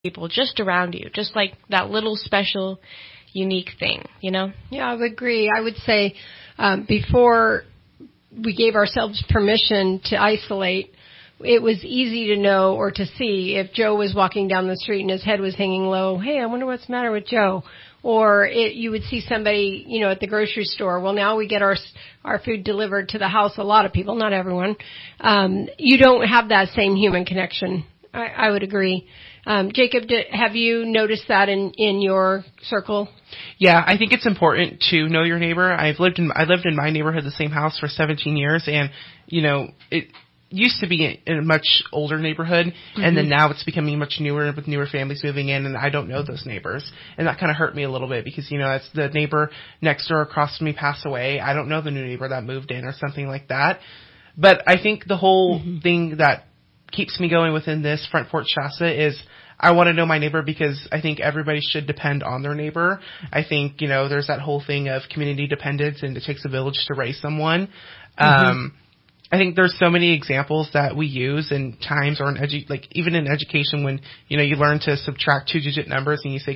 people just around you, just like that little special, unique thing, you know? Yeah, I would agree. I would say before we gave ourselves permission to isolate, it was easy to know or to see if Joe was walking down the street and his head was hanging low. Hey, I wonder what's the matter with Joe. Or you would see somebody, at the grocery store. Well, now we get our food delivered to the house. A lot of people, not everyone. You don't have that same human connection. I would agree. Jacob, have you noticed that in your circle? Yeah, I think it's important to know your neighbor. I lived in my neighborhood, the same house, for 17 years, and it used to be in a much older neighborhood, mm-hmm. and then now it's becoming much newer with newer families moving in, and I don't know those neighbors. And that kind of hurt me a little bit because, that's the neighbor next door across from me passed away. I don't know the new neighbor that moved in or something like that. But I think the whole mm-hmm. thing that keeps me going within this Front Porch Shasta is I want to know my neighbor because I think everybody should depend on their neighbor. I think, there's that whole thing of community dependence and it takes a village to raise someone. Mm-hmm. I think there's so many examples that we use in times or even in education when, you learn to subtract 2-digit numbers and you say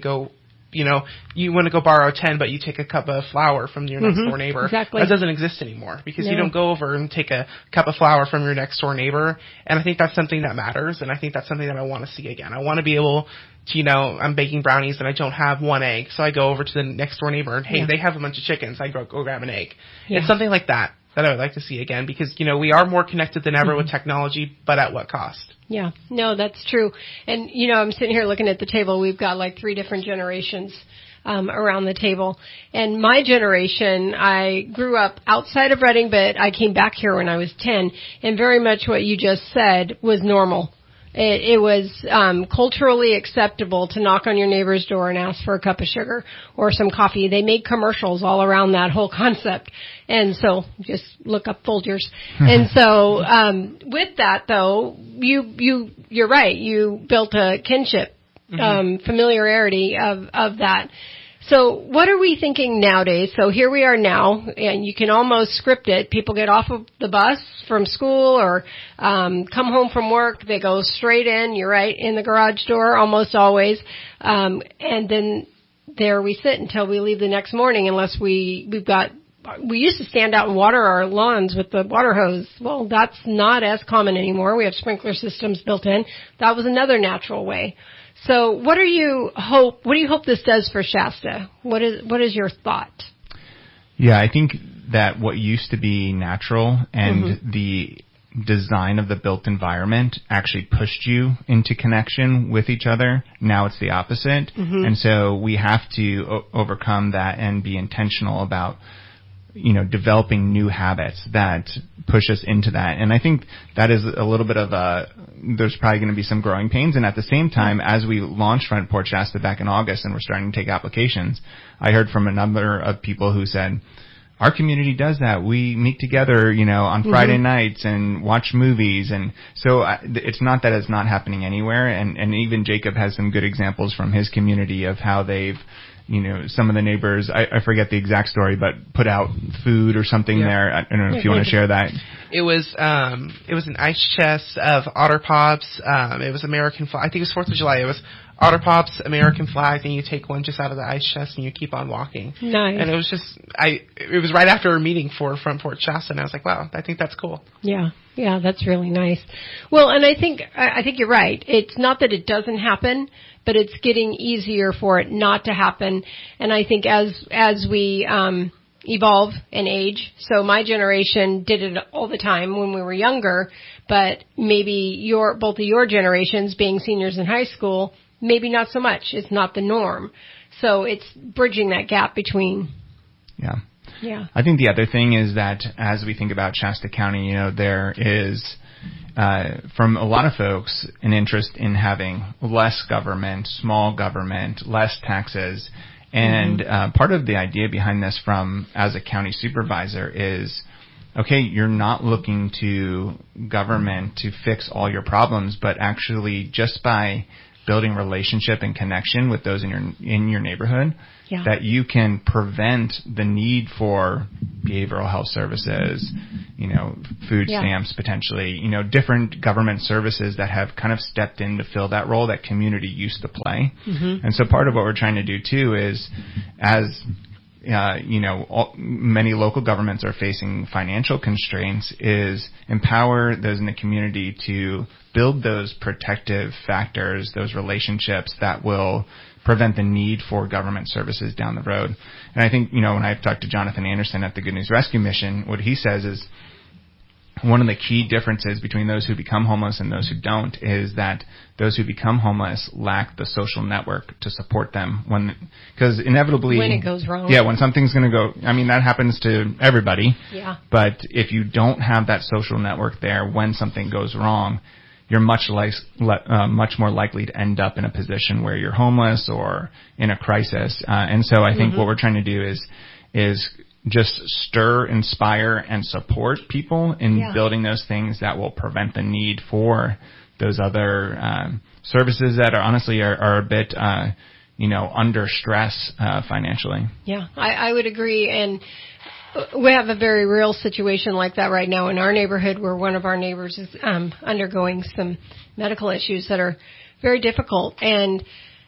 you want to go borrow 10, but you take a cup of flour from your next door neighbor. Exactly. That doesn't exist anymore because you don't go over and take a cup of flour from your next door neighbor. And I think that's something that matters. And I think that's something that I want to see again. I want to be able to, I'm baking brownies and I don't have one egg. So I go over to the next door neighbor and, hey, they have a bunch of chickens. I go grab an egg. Yeah. It's something like that I would like to see again because, we are more connected than ever with technology, but at what cost? Yeah, no, that's true. And, I'm sitting here looking at the table. We've got like 3 different generations around the table. And my generation, I grew up outside of Reading, but I came back here when I was 10. And very much what you just said was normal. It was culturally acceptable to knock on your neighbor's door and ask for a cup of sugar or some coffee. They made commercials all around that whole concept. And so just look up Folgers. And so with that, though, you're right. You built a kinship, familiarity of that. So what are we thinking nowadays? So here we are now, and you can almost script it. People get off of the bus from school or come home from work. They go straight in, you're right, in the garage door almost always. And then there we sit until we leave the next morning unless we used to stand out and water our lawns with the water hose. Well, that's not as common anymore. We have sprinkler systems built in. That was another natural way. So what do you hope this does for Shasta? What is your thought? Yeah, I think that what used to be natural and the design of the built environment actually pushed you into connection with each other. Now it's the opposite. And so we have to overcome that and be intentional about developing new habits that push us into that. And I think that is a little bit of there's probably going to be some growing pains. And at the same time, as we launched Front Porch Shasta back in August and we're starting to take applications, I heard from a number of people who said, our community does that. We meet together, on Friday nights and watch movies. And so it's not that it's not happening anywhere. And even Jacob has some good examples from his community of how they've some of the neighbors, I forget the exact story, but put out food or something there. I don't know if you want to share that. It was an ice chest of Otter Pops. It was American flag. I think it was 4th of July. It was Otter Pops, American flag, and you take one just out of the ice chest and you keep on walking. Nice. And it was it was right after a meeting for Front Porch Shasta, and I was like, wow, I think that's cool. Yeah. Yeah, that's really nice. Well, and I think you're right. It's not that it doesn't happen, but it's getting easier for it not to happen. And I think as we evolve and age, so my generation did it all the time when we were younger, but maybe both of your generations being seniors in high school, maybe not so much. It's not the norm. So it's bridging that gap between. Yeah. Yeah. I think the other thing is that as we think about Shasta County, there is, from a lot of folks, an interest in having less government, small government, less taxes. And part of the idea behind this as a county supervisor is, okay, you're not looking to government to fix all your problems, but actually just by building relationship and connection with those in your neighborhood, that you can prevent the need for behavioral health services, food stamps potentially, different government services that have kind of stepped in to fill that role that community used to play. And so part of what we're trying to do too is, as many local governments are facing financial constraints, is empower those in the community to build those protective factors, those relationships that will prevent the need for government services down the road. And I think, when I've talked to Jonathan Anderson at the Good News Rescue Mission, what he says is one of the key differences between those who become homeless and those who don't is that those who become homeless lack the social network to support them because inevitably when it goes wrong. Yeah, when something's going to go, that happens to everybody. Yeah. But if you don't have that social network there when something goes wrong, you're much more likely to end up in a position where you're homeless or in a crisis. And so I think what we're trying to do is just stir, inspire, and support people in building those things that will prevent the need for those other services that are honestly are a bit under stress financially. Yeah, I would agree. And we have a very real situation like that right now in our neighborhood, where one of our neighbors is undergoing some medical issues that are very difficult. And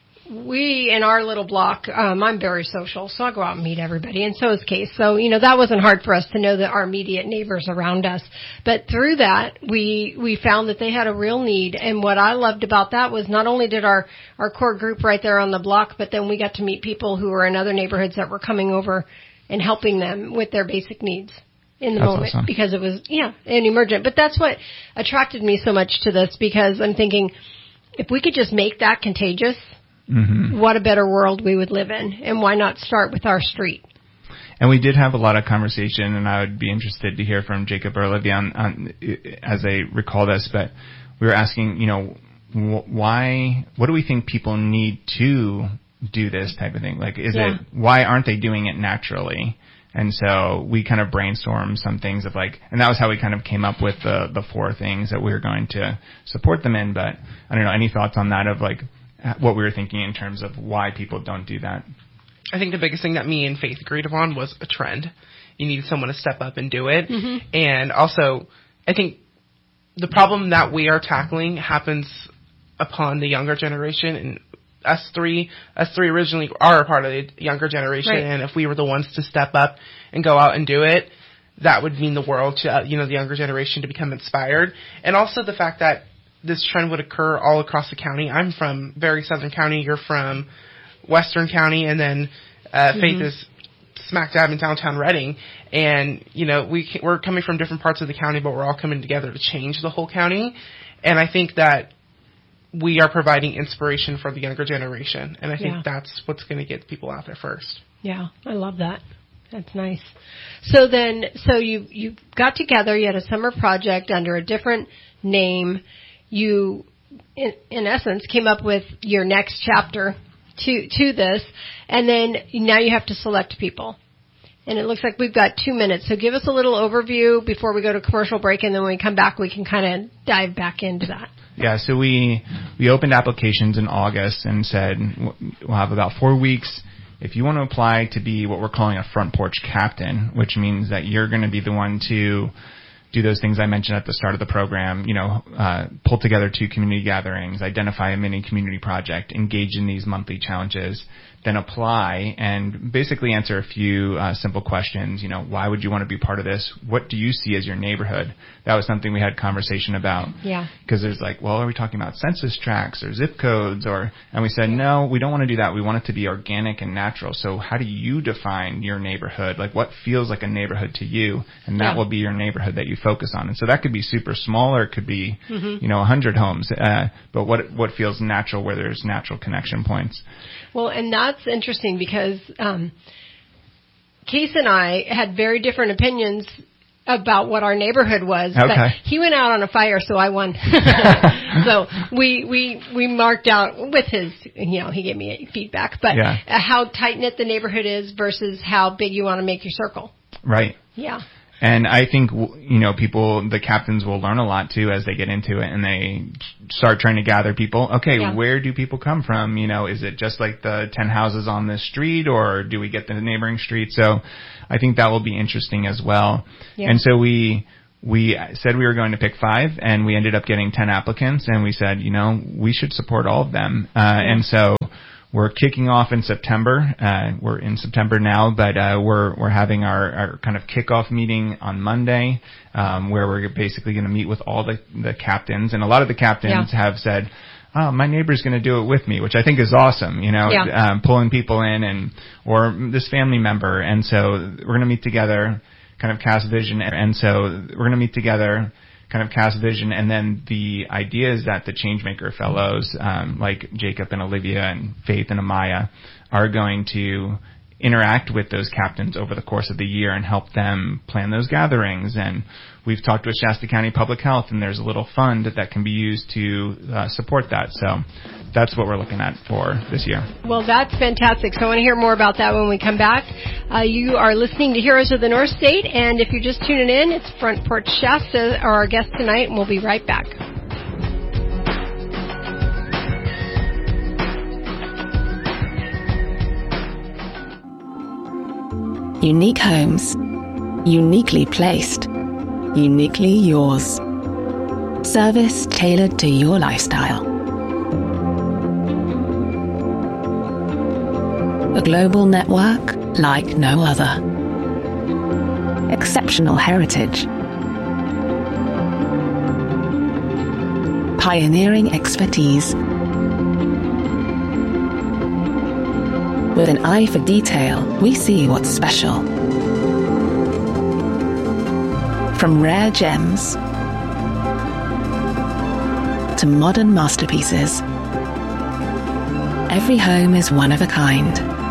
we, in our little block, I'm very social, so I go out and meet everybody, and so is Case. So, that wasn't hard for us to know that our immediate neighbors around us. But through that, we found that they had a real need. And what I loved about that was not only did our core group right there on the block, but then we got to meet people who were in other neighborhoods that were coming over and helping them with their basic needs in the moment. Awesome. Because it was, an emergent. But that's what attracted me so much to this, because I'm thinking, if we could just make that contagious, what a better world we would live in. And why not start with our street? And we did have a lot of conversation, and I would be interested to hear from Jacob or Olivia on as I recall this, but we were asking, what do we think people need to do this type of thing? Like, why aren't they doing it naturally? And so we kind of brainstormed some things of and that was how we kind of came up with the 4 things that we were going to support them in. But I don't know, any thoughts on that of what we were thinking in terms of why people don't do that? I think the biggest thing that me and Faith agreed upon was a trend. You need someone to step up and do it. And also, I think the problem that we are tackling happens upon the younger generation, and us three originally are a part of the younger generation, right. And if we were the ones to step up and go out and do it, that would mean the world to the younger generation to become inspired. And also the fact that this trend would occur all across the county. I'm from very southern county. You're from western county, and then Faith is smack dab in downtown Reading. And we're coming from different parts of the county, but we're all coming together to change the whole county. And I think that we are providing inspiration for the younger generation, and I think that's what's going to get people out there first. Yeah, I love that. That's nice. So you got together. You had a summer project under a different name. You, in essence, came up with your next chapter to this, and then now you have to select people. And it looks like we've got 2 minutes. So give us a little overview before we go to commercial break, and then when we come back, we can kind of dive back into that. Yeah, so we opened applications in August and said we'll have about 4 weeks. If you want to apply to be what we're calling a front porch captain, which means that you're going to be the one to do those things I mentioned at the start of the program, pull together 2 community gatherings, identify a mini community project, engage in these monthly challenges, then apply and basically answer a few simple questions. Why would you want to be part of this? What do you see as your neighborhood? That was something we had conversation about. Yeah. Because there's are we talking about census tracts or zip codes? And we said, no, we don't want to do that. We want it to be organic and natural. So how do you define your neighborhood? What feels like a neighborhood to you? And that will be your neighborhood that you focus on. And so that could be super small, or it could be, 100 homes. But what feels natural, where there's natural connection points. Well, and that's interesting because Case and I had very different opinions about what our neighborhood was. Okay. But he went out on a fire, so I won. So we marked out with his, he gave me feedback, but how tight-knit the neighborhood is versus how big you want to make your circle. Right. Yeah. And I think, the captains will learn a lot too as they get into it and they start trying to gather people. Okay, where do people come from? Is it just like the 10 houses on this street, or do we get the neighboring street? So I think that will be interesting as well. Yeah. And so we said we were going to pick 5, and we ended up getting 10 applicants, and we said, we should support all of them. And so we're kicking off in September. We're in September now, but we're having our kind of kickoff meeting on Monday, where we're basically going to meet with all the captains. And a lot of the captains have said, oh, my neighbor's going to do it with me, which I think is awesome, pulling people in or this family member. And so we're going to meet together, kind of cast vision. And then the idea is that the Changemaker Fellows, like Jacob and Olivia and Faith and Amaya, are going to interact with those captains over the course of the year and help them plan those gatherings. And we've talked with Shasta County Public Health, and there's a little fund that can be used to support that. So that's what we're looking at for this year. Well, that's fantastic. So I want to hear more about that when we come back. You are listening to Heroes of the North State, and if you're just tuning in, it's Front Porch Shasta, our guest tonight, and we'll be right back. Unique homes, uniquely placed, uniquely yours. Service tailored to your lifestyle. A global network like no other. Exceptional heritage. Pioneering expertise. With an eye for detail, we see what's special. From rare gems to modern masterpieces, every home is one of a kind.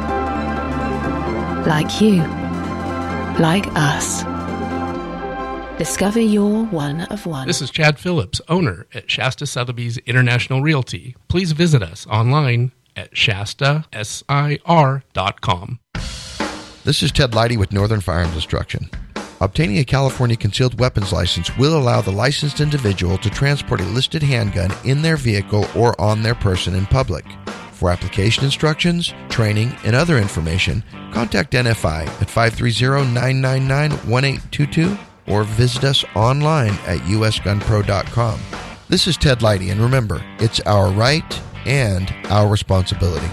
Like you, like us. Discover your one of one. This is Chad Phillips, owner at Shasta Sotheby's International Realty. Please visit us online at shastasir.com. This is Ted Leidy with Northern Firearms Instruction. Obtaining a California concealed weapons license will allow the licensed individual to transport a listed handgun in their vehicle or on their person in public. For application instructions, training, and other information, contact NFI at 530-999-1822 or visit us online at usgunpro.com. This is Ted Leidy, and remember, it's our right and our responsibility.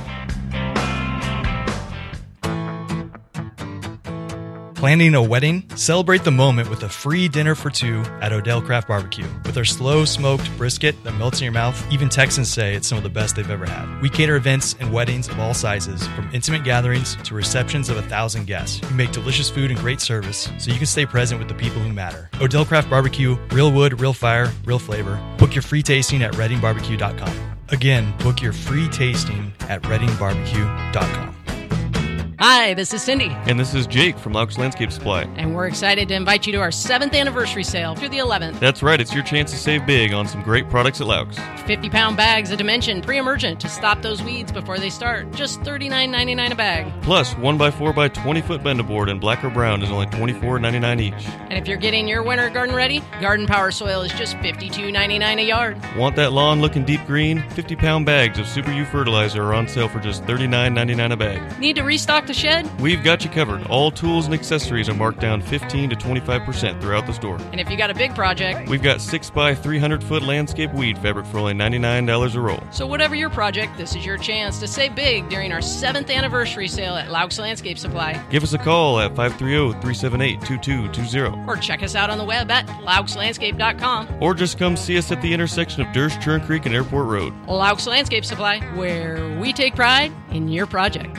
Planning a wedding? Celebrate the moment with a free dinner for 2 at Odell Craft Barbecue. With our slow smoked brisket that melts in your mouth, even Texans say it's some of the best they've ever had. We cater events and weddings of all sizes, from intimate gatherings to receptions of 1,000 guests. We make delicious food and great service so you can stay present with the people who matter. Odell Craft Barbecue, real wood, real fire, real flavor. Book your free tasting at readingbarbecue.com. Again, book your free tasting at readingbarbecue.com. Hi, this is Cindy. And this is Jake from Laux Landscape Supply. And we're excited to invite you to our 7th anniversary sale through the 11th. That's right, it's your chance to save big on some great products at Laux. 50-pound bags of Dimension pre-emergent to stop those weeds before they start. Just $39.99 a bag. Plus, 1x4 by 20-foot bend board in black or brown is only $24.99 each. And if you're getting your winter garden ready, Garden Power Soil is just $52.99 a yard. Want that lawn looking deep green? 50-pound bags of Super U fertilizer are on sale for just $39.99 a bag. Need to restock the shed? We've got you covered. All tools and accessories are marked down 15 to 25% throughout the store. And if you got a big project, we've got 6x 300-foot landscape weed fabric for only $99 a roll. So whatever your project, this is your chance to save big during our 7th anniversary sale at Laux Landscape Supply. Give us a call at 530-378-2220. Or check us out on the web at lauxlandscape.com. Or just come see us at the intersection of Durst, Churn Creek, and Airport Road. Laux Landscape Supply, where we take pride in your project.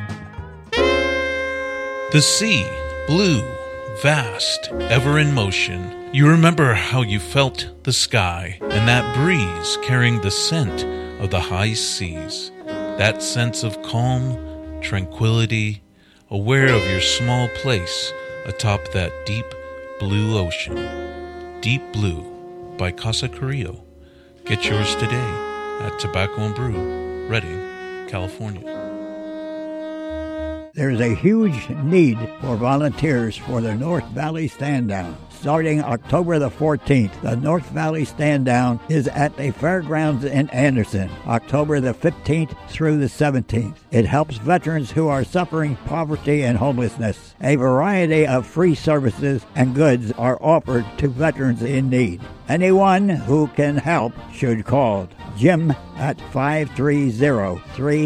The sea, blue, vast, ever in motion. You remember how you felt the sky and that breeze carrying the scent of the high seas. That sense of calm, tranquility, aware of your small place atop that deep blue ocean. Deep Blue by Casa Carrillo. Get yours today at Tobacco and Brew, Redding, California. There's a huge need for volunteers for the North Valley Stand Down. Starting October the 14th, the North Valley Stand Down is at the fairgrounds in Anderson, October the 15th through the 17th. It helps veterans who are suffering poverty and homelessness. A variety of free services and goods are offered to veterans in need. Anyone who can help should call Jim at 530-3